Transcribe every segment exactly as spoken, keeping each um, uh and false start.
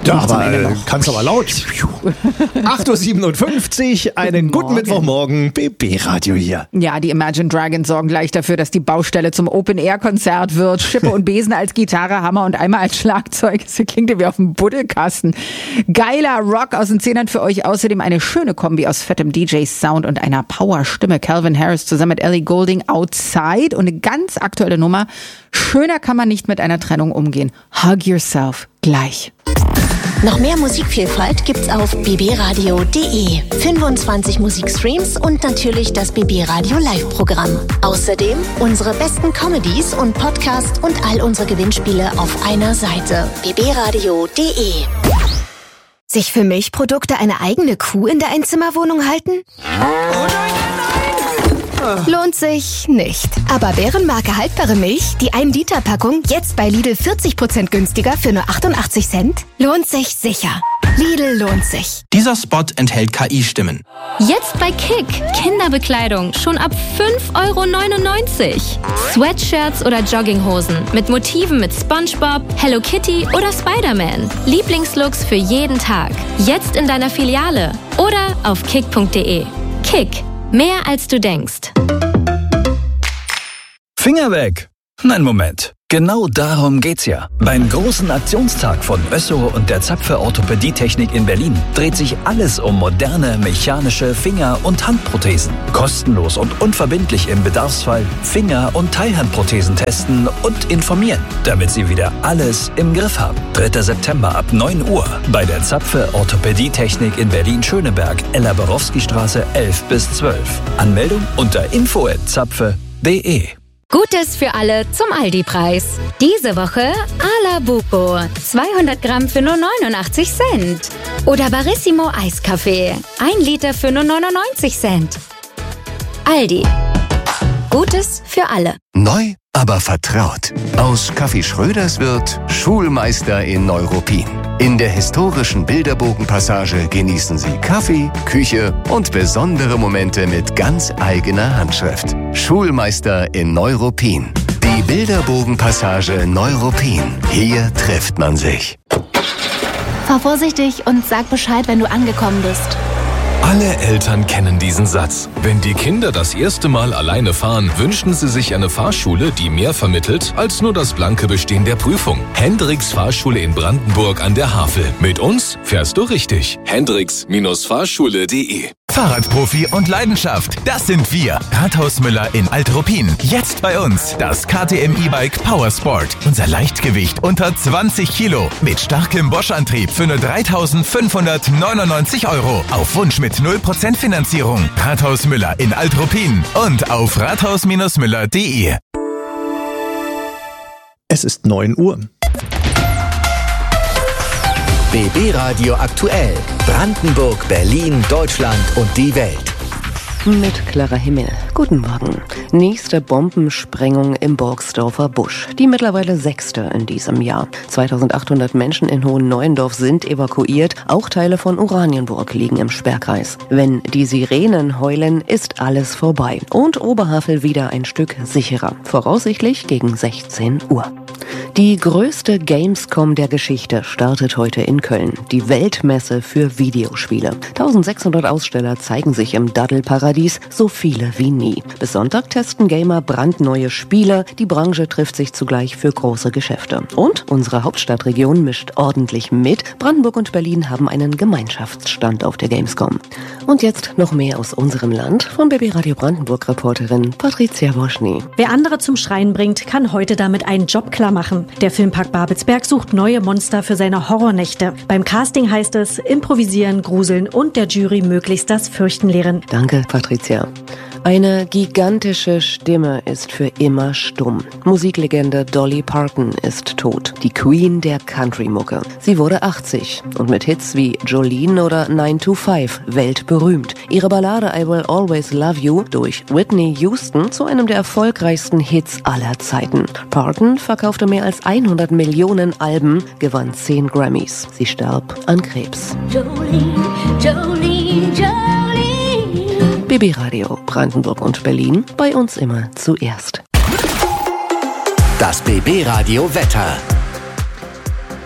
Ja, aber kannst aber laut. acht Uhr siebenundfünfzig, einen guten Morgen. Mittwochmorgen, B B-Radio hier. Ja, die Imagine Dragons sorgen gleich dafür, dass die Baustelle zum Open-Air-Konzert wird. Schippe und Besen als Gitarre, Hammer und Eimer als Schlagzeug. Das klingt wie auf dem Buddelkasten. Geiler Rock aus den Zehnern für euch. Außerdem eine schöne Kombi aus fettem D J-Sound und einer Power-Stimme. Calvin Harris zusammen mit Ellie Goulding, Outside. Und eine ganz aktuelle Nummer. Schöner kann man nicht mit einer Trennung umgehen. Hug Yourself. Gleich. Noch mehr Musikvielfalt gibt's auf b b radio punkt d e. fünfundzwanzig Musikstreams und natürlich das B B Radio Live-Programm. Außerdem unsere besten Comedies und Podcasts und all unsere Gewinnspiele auf einer Seite. b b radio punkt d e. Sich für Milchprodukte eine eigene Kuh in der Einzimmerwohnung halten? Lohnt sich nicht. Aber Bärenmarke haltbare Milch, die ein Liter Packung, jetzt bei Lidl vierzig Prozent günstiger für nur achtundachtzig Cent? Lohnt sich sicher. Lidl lohnt sich. Dieser Spot enthält K I-Stimmen. Jetzt bei Kick. Kinderbekleidung schon ab fünf Euro neunundneunzig. Sweatshirts oder Jogginghosen mit Motiven mit SpongeBob, Hello Kitty oder Spider-Man. Lieblingslooks für jeden Tag. Jetzt in deiner Filiale oder auf kick punkt d e. Kick. Mehr als du denkst. Finger weg! Nein, Moment. Genau darum geht's ja. Beim großen Aktionstag von Össo und der Zapfe Orthopädietechnik in Berlin dreht sich alles um moderne mechanische Finger- und Handprothesen. Kostenlos und unverbindlich im Bedarfsfall Finger- und Teilhandprothesen testen und informieren, damit Sie wieder alles im Griff haben. dritter September ab neun Uhr bei der Zapfe Orthopädietechnik in Berlin-Schöneberg, Ella-Borowski-Straße elf bis zwölf. Anmeldung unter info at zapfe punkt d e. Gutes für alle zum Aldi-Preis. Diese Woche Ala Buco. zweihundert Gramm für nur neunundachtzig Cent. Oder Barissimo Eiskaffee. ein Liter für nur neunundneunzig Cent. Aldi. Gutes für alle. Neu, aber vertraut. Aus Kaffee Schröders wird Schulmeister in Neuruppin. In der historischen Bilderbogenpassage genießen Sie Kaffee, Küche und besondere Momente mit ganz eigener Handschrift. Schulmeister in Neuruppin. Die Bilderbogenpassage Neuruppin. Hier trifft man sich. Fahr vorsichtig und sag Bescheid, wenn du angekommen bist. Alle Eltern kennen diesen Satz. Wenn die Kinder das erste Mal alleine fahren, wünschen sie sich eine Fahrschule, die mehr vermittelt als nur das blanke Bestehen der Prüfung. Hendricks Fahrschule in Brandenburg an der Havel. Mit uns fährst du richtig. Hendricks Fahrschule punkt d e. Fahrradprofi und Leidenschaft, das sind wir. Rathaus Müller in Alt-Ruppin. Jetzt bei uns das K T M E-Bike Powersport. Unser Leichtgewicht unter zwanzig Kilo. Mit starkem Bosch-Antrieb für nur dreitausendfünfhundertneunundneunzig Euro. Auf Wunsch mit null Prozent Finanzierung. Rathaus Müller in Alt-Ruppin und auf rathaus Müller punkt d e. Es ist neun Uhr. B B Radio aktuell. Brandenburg, Berlin, Deutschland und die Welt. Mit klarer Himmel. Guten Morgen. Nächste Bombensprengung im Borgsdorfer Busch. Die mittlerweile sechste in diesem Jahr. zweitausendachthundert Menschen in Hohen-Neuendorf sind evakuiert. Auch Teile von Oranienburg liegen im Sperrkreis. Wenn die Sirenen heulen, ist alles vorbei. Und Oberhavel wieder ein Stück sicherer. Voraussichtlich gegen sechzehn Uhr. Die größte Gamescom der Geschichte startet heute in Köln. Die Weltmesse für Videospiele. eintausendsechshundert Aussteller zeigen sich im Daddelparadies, so viele wie nie. Bis Sonntag testen Gamer brandneue Spiele. Die Branche trifft sich zugleich für große Geschäfte. Und unsere Hauptstadtregion mischt ordentlich mit. Brandenburg und Berlin haben einen Gemeinschaftsstand auf der Gamescom. Und jetzt noch mehr aus unserem Land von B B Radio Brandenburg-Reporterin Patricia Woschny. Wer andere zum Schreien bringt, kann heute damit einen Job klar machen. Der Filmpark Babelsberg sucht neue Monster für seine Horrornächte. Beim Casting heißt es improvisieren, gruseln und der Jury möglichst das Fürchten lehren. Danke, Patricia. Eine gigantische Stimme ist für immer stumm. Musiklegende Dolly Parton ist tot. Die Queen der Country-Mucke. Sie wurde achtzig und mit Hits wie Jolene oder nine to five weltberühmt. Ihre Ballade I Will Always Love You durch Whitney Houston zu einem der erfolgreichsten Hits aller Zeiten. Parton verkaufte mehr als hundert Millionen Alben, gewann zehn Grammys. Sie starb an Krebs. Jolene, Jolene, Jolene. B B Radio Brandenburg und Berlin, bei uns immer zuerst. Das B B Radio Wetter.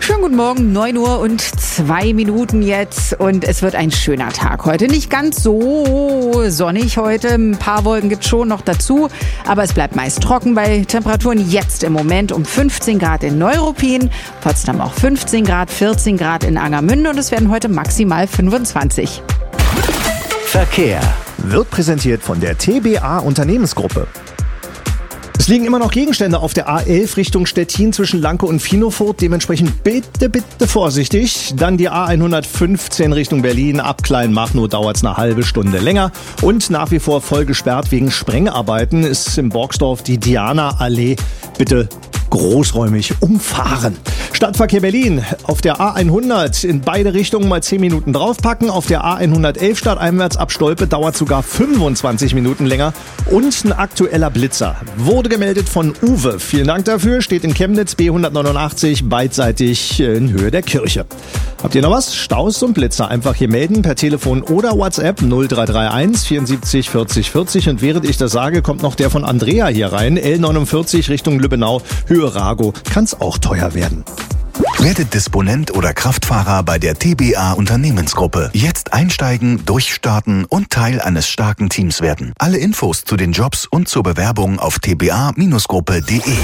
Schönen guten Morgen, neun Uhr und zwei Minuten jetzt und es wird ein schöner Tag heute. Nicht ganz so sonnig heute, ein paar Wolken gibt es schon noch dazu, aber es bleibt meist trocken bei Temperaturen jetzt im Moment um fünfzehn Grad in Neuruppin, Potsdam auch fünfzehn Grad, vierzehn Grad in Angermünde und es werden heute maximal fünfundzwanzig. Verkehr wird präsentiert von der T B A Unternehmensgruppe. Es liegen immer noch Gegenstände auf der A elf Richtung Stettin zwischen Lanke und Finofurt. Dementsprechend bitte, bitte vorsichtig. Dann die A hundertfünfzehn Richtung Berlin. Ab Kleinmachnow dauert es eine halbe Stunde länger. Und nach wie vor voll gesperrt wegen Sprengarbeiten ist im Borgsdorf die Diana-Allee. Bitte großräumig umfahren. Stadtverkehr Berlin. Auf der A hundert in beide Richtungen mal zehn Minuten draufpacken. Auf der A hundertelf stadteinwärts ab Stolpe dauert sogar fünfundzwanzig Minuten länger. Und ein aktueller Blitzer wurde gemeldet von Uwe. Vielen Dank dafür. Steht in Chemnitz B hundertneunundachtzig beidseitig in Höhe der Kirche. Habt ihr noch was? Staus und Blitzer einfach hier melden per Telefon oder WhatsApp null drei drei eins vierundsiebzig vierzig vierzig. Und während ich das sage, kommt noch der von Andrea hier rein. L neunundvierzig Richtung Lübbenau, Höhe Rago. Kann's auch teuer werden. Werdet Disponent oder Kraftfahrer bei der T B A Unternehmensgruppe. Jetzt einsteigen, durchstarten und Teil eines starken Teams werden. Alle Infos zu den Jobs und zur Bewerbung auf t b a Gruppe punkt de.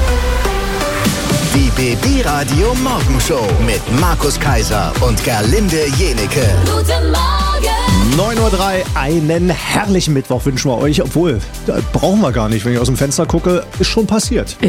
Die B B Radio Morgenshow mit Markus Kaiser und Gerlinde Jenecke. Guten Morgen! neun Uhr drei, einen herrlichen Mittwoch wünschen wir euch. Obwohl, da brauchen wir gar nicht. Wenn ich aus dem Fenster gucke, ist schon passiert.